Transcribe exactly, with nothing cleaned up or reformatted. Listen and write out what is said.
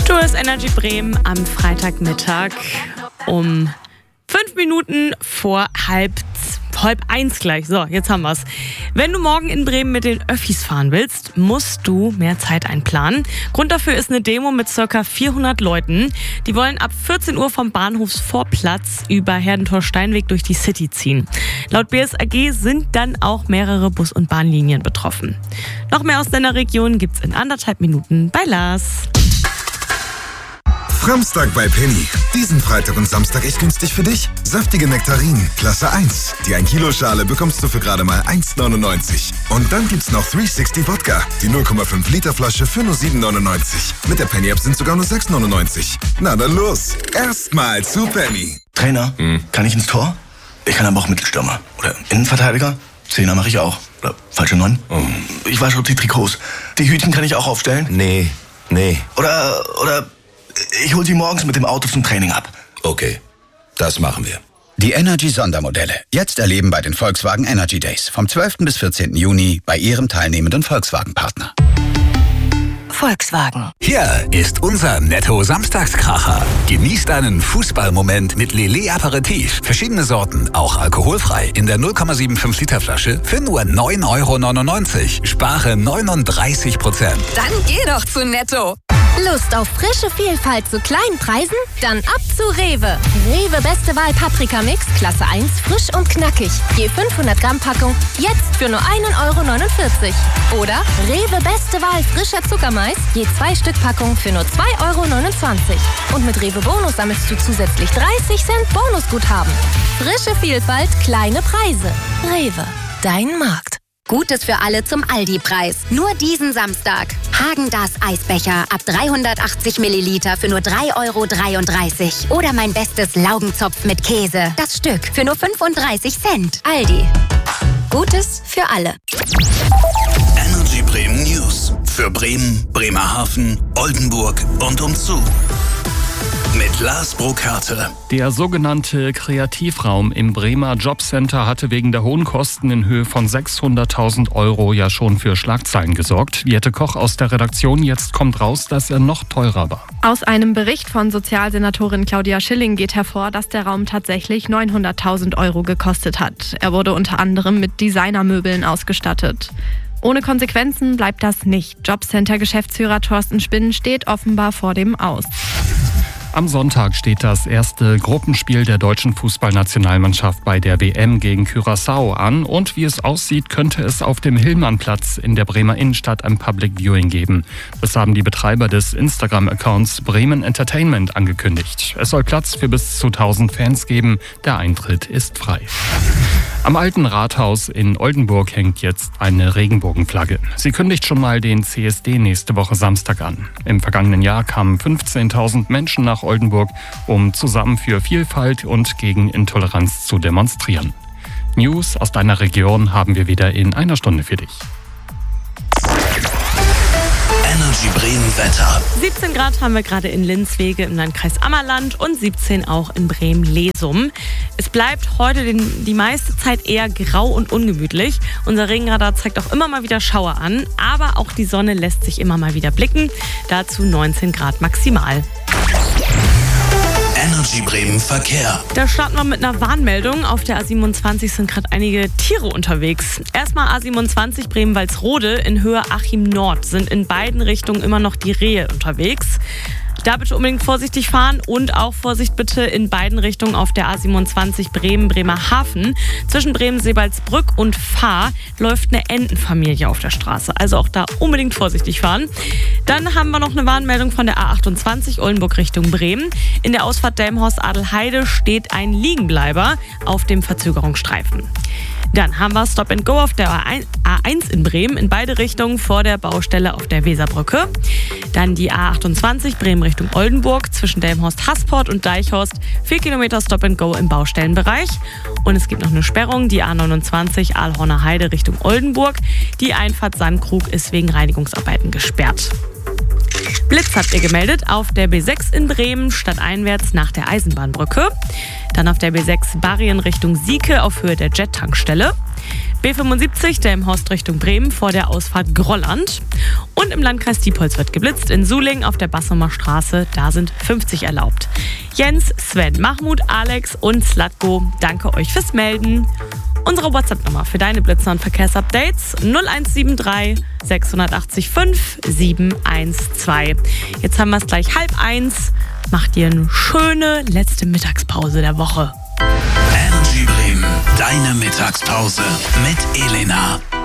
Du hörst Energy Bremen am Freitagmittag um fünf Minuten vor halb, halb eins gleich. So, jetzt haben wir's. Wenn du morgen in Bremen mit den Öffis fahren willst, musst du mehr Zeit einplanen. Grund dafür ist eine Demo mit ca. vierhundert Leuten. Die wollen ab vierzehn Uhr vom Bahnhofsvorplatz über Herdentor-Steinweg durch die City ziehen. Laut B S A G sind dann auch mehrere Bus- und Bahnlinien betroffen. Noch mehr aus deiner Region gibt's in anderthalb Minuten bei Lars. Samstag bei Penny. Diesen Freitag und Samstag echt günstig für dich. Saftige Nektarinen, Klasse eins. Die ein Kilo Schale bekommst du für gerade mal eins neunundneunzig. Und dann gibt's noch dreihundertsechzig Wodka. Die null Komma fünf Liter Flasche für nur sieben neunundneunzig. Mit der Penny-App sind sogar nur sechs neunundneunzig. Na dann los. Erstmal zu Penny. Trainer, hm. kann ich ins Tor? Ich kann aber auch Mittelstürmer. Oder Innenverteidiger. Zehner mache ich auch. Oder falsche Neun. Oh. Ich wasche die Trikots. Die Hütchen kann ich auch aufstellen? Nee, nee. Oder, oder... Ich hol sie morgens mit dem Auto zum Training ab. Okay, das machen wir. Die Energy-Sondermodelle. Jetzt erleben bei den Volkswagen Energy Days. Vom zwölften bis vierzehnten Juni bei Ihrem teilnehmenden Volkswagen-Partner. Volkswagen. Hier ist unser Netto-Samstagskracher. Genießt einen Fußballmoment mit Lillet Aperitif. Verschiedene Sorten, auch alkoholfrei. In der null Komma fünfundsiebzig Liter Flasche für nur neun Euro neunundneunzig. Spare neununddreißig Prozent. Dann geh doch zu Netto. Lust auf frische Vielfalt zu kleinen Preisen? Dann ab zu Rewe. Rewe Beste Wahl Paprika Mix, Klasse eins, frisch und knackig. Je fünfhundert Gramm Packung, jetzt für nur ein Euro neunundvierzig. Oder Rewe Beste Wahl frischer Zuckermais, je zwei Stück Packung für nur zwei Euro neunundzwanzig. Und mit Rewe Bonus sammelst du zusätzlich dreißig Cent Bonusguthaben. Frische Vielfalt, kleine Preise. Rewe, dein Markt. Gutes für alle zum Aldi-Preis. Nur diesen Samstag. Häagen-Dazs Eisbecher ab dreihundertachtzig Milliliter für nur drei Euro dreiunddreißig. Oder mein bestes Laugenzopf mit Käse. Das Stück für nur fünfunddreißig Cent. Aldi. Gutes für alle. Energy Bremen News. Für Bremen, Bremerhaven, Oldenburg und umzu. Mit Lars Burkhardt. Der sogenannte Kreativraum im Bremer Jobcenter hatte wegen der hohen Kosten in Höhe von sechshunderttausend Euro ja schon für Schlagzeilen gesorgt. Jette Koch aus der Redaktion, jetzt kommt raus, dass er noch teurer war. Aus einem Bericht von Sozialsenatorin Claudia Schilling geht hervor, dass der Raum tatsächlich neunhunderttausend Euro gekostet hat. Er wurde unter anderem mit Designermöbeln ausgestattet. Ohne Konsequenzen bleibt das nicht. Jobcenter-Geschäftsführer Thorsten Spinn steht offenbar vor dem Aus. Am Sonntag steht das erste Gruppenspiel der deutschen Fußballnationalmannschaft bei der W M gegen Curaçao an. Und wie es aussieht, könnte es auf dem Hillmannplatz in der Bremer Innenstadt ein Public Viewing geben. Das haben die Betreiber des Instagram-Accounts Bremen Entertainment angekündigt. Es soll Platz für bis zu tausend Fans geben. Der Eintritt ist frei. Am Alten Rathaus in Oldenburg hängt jetzt eine Regenbogenflagge. Sie kündigt schon mal den C S D nächste Woche Samstag an. Im vergangenen Jahr kamen fünfzehntausend Menschen nach Oldenburg, um zusammen für Vielfalt und gegen Intoleranz zu demonstrieren. News aus deiner Region haben wir wieder in einer Stunde für dich. Energy Bremen Wetter. siebzehn Grad haben wir gerade in Linzwege im Landkreis Ammerland und siebzehn auch in Bremen-Lesum. Es bleibt heute den, die meiste Zeit eher grau und ungemütlich. Unser Regenradar zeigt auch immer mal wieder Schauer an, aber auch die Sonne lässt sich immer mal wieder blicken. Dazu neunzehn Grad maximal. Energy Bremen Verkehr. Da starten wir mit einer Warnmeldung. Auf der A siebenundzwanzig sind gerade einige Tiere unterwegs. Erstmal A siebenundzwanzig Bremen-Walsrode in Höhe Achim Nord sind in beiden Richtungen immer noch die Rehe unterwegs. Da bitte unbedingt vorsichtig fahren und auch Vorsicht bitte in beiden Richtungen auf der A siebenundzwanzig Bremen-Bremerhaven. Zwischen Bremen-Sebalsbrück und Fahr läuft eine Entenfamilie auf der Straße. Also auch da unbedingt vorsichtig fahren. Dann haben wir noch eine Warnmeldung von der A achtundzwanzig Oldenburg Richtung Bremen. In der Ausfahrt Delmenhorst-Adelheide steht ein Liegenbleiber auf dem Verzögerungsstreifen. Dann haben wir Stop and Go auf der A eins in Bremen in beide Richtungen vor der Baustelle auf der Weserbrücke. Dann die A achtundzwanzig Bremen Richtung Oldenburg zwischen Delmenhorst-Hasport und Deichhorst. Vier Kilometer Stop and Go im Baustellenbereich. Und es gibt noch eine Sperrung, die A neunundzwanzig Aalhorner Heide Richtung Oldenburg. Die Einfahrt Sandkrug ist wegen Reinigungsarbeiten gesperrt. Blitz habt ihr gemeldet auf der B sechs in Bremen, stadteinwärts nach der Eisenbahnbrücke. Dann auf der B sechs Barrien Richtung Sieke auf Höhe der Jet-Tankstelle. B fünfundsiebzig, der im Horst Richtung Bremen vor der Ausfahrt Grolland. Und im Landkreis Diepholz wird geblitzt. In Suling auf der Bassumer Straße, da sind fünfzig erlaubt. Jens, Sven, Mahmoud, Alex und Slatko, danke euch fürs Melden. Unsere WhatsApp-Nummer für deine Blitzer- und Verkehrsupdates null eins sieben drei sechs acht fünf sieben eins zwei. Jetzt haben wir es gleich halb eins. Macht dir eine schöne letzte Mittagspause der Woche. Energy Bremen, deine Mittagspause mit Elena.